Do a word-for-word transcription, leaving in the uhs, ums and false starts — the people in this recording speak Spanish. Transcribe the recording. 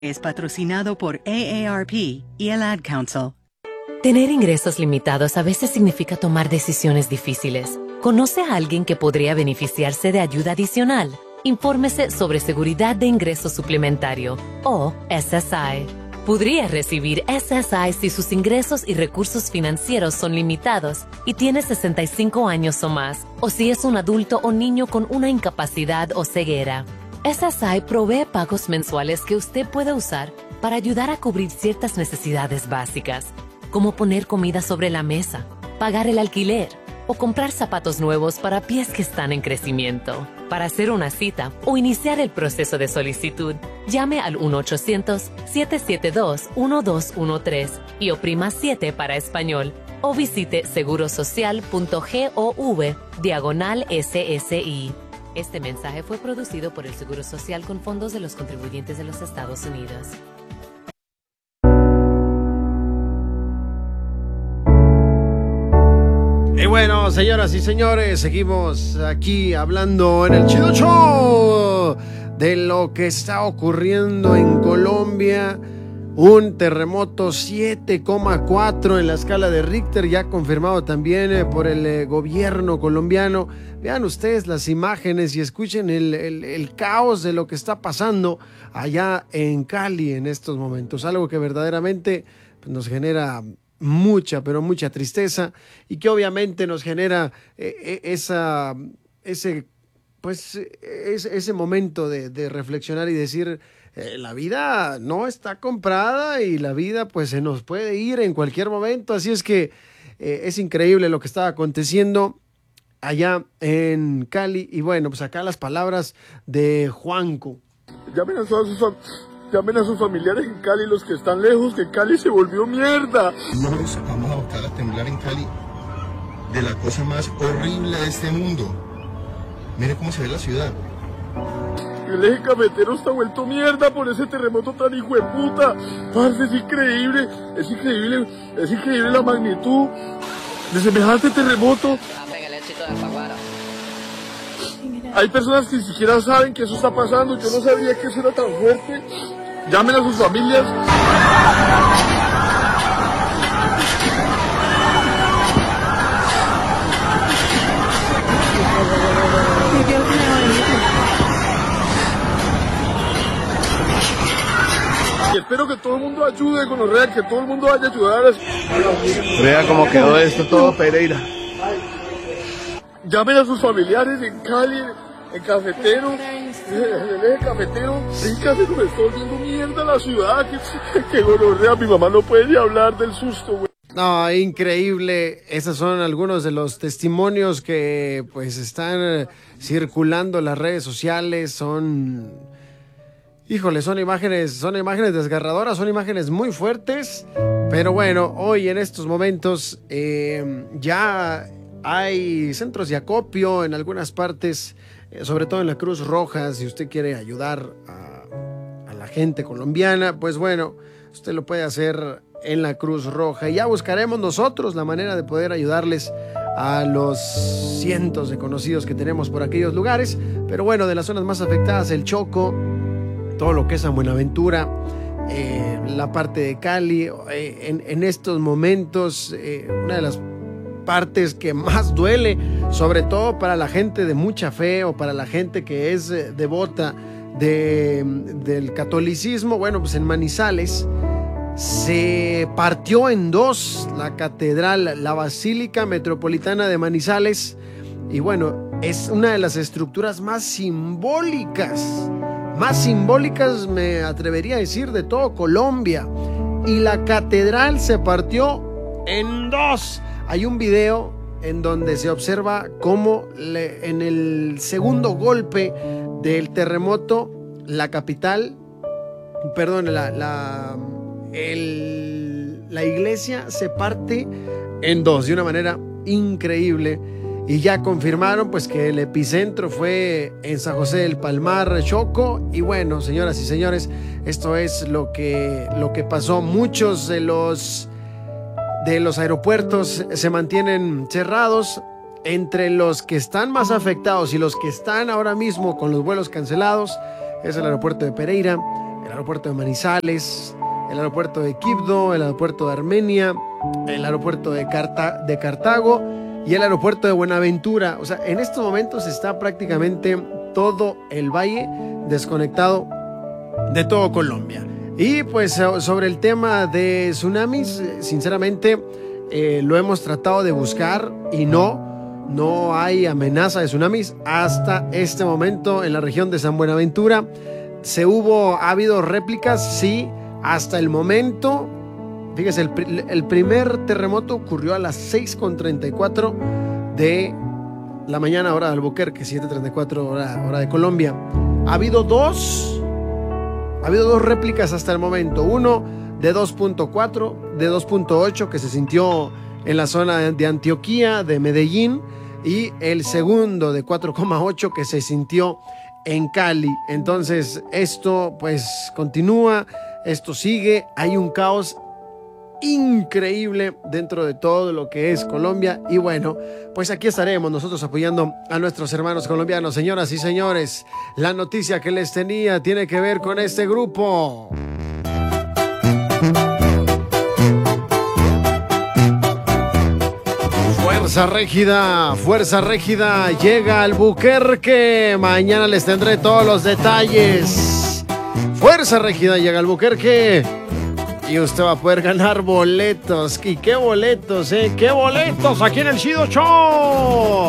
Es patrocinado por A A R P y el Ad Council. Tener ingresos limitados a veces significa tomar decisiones difíciles. ¿Conoce a alguien que podría beneficiarse de ayuda adicional? Infórmese sobre seguridad de ingreso suplementario o S S I. Podría recibir S S I si sus ingresos y recursos financieros son limitados y tiene sesenta y cinco años o más, o si es un adulto o niño con una incapacidad o ceguera. S S I provee pagos mensuales que usted puede usar para ayudar a cubrir ciertas necesidades básicas, como poner comida sobre la mesa, pagar el alquiler o comprar zapatos nuevos para pies que están en crecimiento. Para hacer una cita o iniciar el proceso de solicitud, llame al uno ochocientos, siete siete dos, uno dos uno tres y oprima siete para español o visite segurosocial.gov diagonal S S I. Este mensaje fue producido por el Seguro Social con fondos de los contribuyentes de los Estados Unidos. Y bueno, señoras y señores, seguimos aquí hablando en el Chido Show de lo que está ocurriendo en Colombia. Un terremoto siete coma cuatro en la escala de Richter, ya confirmado también eh, por el eh, gobierno colombiano. Vean ustedes las imágenes y escuchen el, el, el caos de lo que está pasando allá en Cali en estos momentos. Algo que verdaderamente pues, nos genera mucha, pero mucha tristeza y que obviamente nos genera eh, esa, ese, pues, ese, ese momento de, de reflexionar y decir... Eh, la vida no está comprada y la vida pues se nos puede ir en cualquier momento, así es que eh, es increíble lo que está aconteciendo allá en Cali. Y bueno, pues acá las palabras de Juanco. Llamen a sus, llamen a sus familiares en Cali, los que están lejos, que Cali se volvió mierda. No nos vamos a botar a temblar en Cali de la cosa más horrible de este mundo. Mire cómo se ve la ciudad. El eje cafetero está vuelto mierda por ese terremoto tan hijo de puta. Parce, es increíble, es increíble, es increíble la magnitud de semejante terremoto. Hay personas que ni siquiera saben que eso está pasando. Yo no sabía que eso era tan fuerte. Llamen a sus familias. Y espero que todo el mundo ayude con los reales, que todo el mundo vaya a ayudar. Vea cómo quedó esto todo, Pereira. Llamen a sus familiares en Cali, en Cafetero, en el eje cafetero. En Cafetero me está volviendo mierda la ciudad. Que, que gonorrea, mi mamá no puede ni hablar del susto, güey. No, increíble. Esos son algunos de los testimonios que pues están circulando en las redes sociales. Son... Híjole, son imágenes, son imágenes desgarradoras, son imágenes muy fuertes, pero bueno, hoy en estos momentos eh, ya hay centros de acopio en algunas partes, eh, sobre todo en la Cruz Roja. Si usted quiere ayudar a, a la gente colombiana, pues bueno, usted lo puede hacer en la Cruz Roja y ya buscaremos nosotros la manera de poder ayudarles a los cientos de conocidos que tenemos por aquellos lugares. Pero bueno, de las zonas más afectadas, el Choco, todo lo que es San Buenaventura, eh, la parte de Cali, eh, en, en estos momentos, eh, una de las partes que más duele, sobre todo para la gente de mucha fe o para la gente que es eh, devota de, del catolicismo. Bueno, pues en Manizales se partió en dos la catedral, la Basílica Metropolitana de Manizales, y bueno, es una de las estructuras más simbólicas más simbólicas, me atrevería a decir, de todo Colombia. Y la catedral se partió en dos. Hay un video en donde se observa cómo le, en el segundo golpe del terremoto, la capital, perdón, la, la, el, la iglesia se parte en dos de una manera increíble. Y ya confirmaron pues que el epicentro fue en San José del Palmar, Choco. Y bueno, señoras y señores, esto es lo que, lo que pasó. Muchos de los, de los aeropuertos se mantienen cerrados. Entre los que están más afectados y los que están ahora mismo con los vuelos cancelados es el aeropuerto de Pereira, el aeropuerto de Manizales, el aeropuerto de Quibdó, el aeropuerto de Armenia, el aeropuerto de, Carta- de Cartago y el aeropuerto de Buenaventura. O sea, en estos momentos está prácticamente todo el valle desconectado de todo Colombia. Y pues sobre el tema de tsunamis, sinceramente eh, lo hemos tratado de buscar y no, no hay amenaza de tsunamis hasta este momento en la región de San Buenaventura. Se hubo, ha habido réplicas, sí, hasta el momento. Fíjese, el, el primer terremoto ocurrió a las seis con treinta y cuatro de la mañana, hora de Albuquerque, siete treinta y cuatro hora, hora de Colombia. Ha habido dos, ha habido dos réplicas hasta el momento. Uno de dos punto cuatro, de dos punto ocho, que se sintió en la zona de Antioquía, de Medellín, y el segundo de cuatro coma ocho que se sintió en Cali. Entonces esto pues continúa, esto sigue, hay un caos increíble dentro de todo lo que es Colombia y bueno, pues aquí estaremos nosotros apoyando a nuestros hermanos colombianos. Señoras y señores, la noticia que les tenía tiene que ver con este grupo. Fuerza Régida, Fuerza Régida llega al Albuquerque. Mañana les tendré todos los detalles. Fuerza Régida llega al Albuquerque y usted va a poder ganar boletos. ¿Y qué boletos, eh? ¿Qué boletos aquí en el Chido Show?